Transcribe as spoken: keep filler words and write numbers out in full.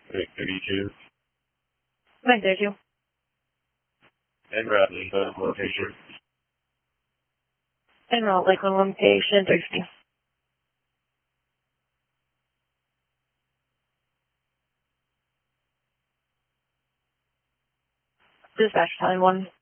Wait, thirty-two. Nine thirty-two. En route, Lakeland location. En route, Lakeland location, thirty-two. Dispatch, time one.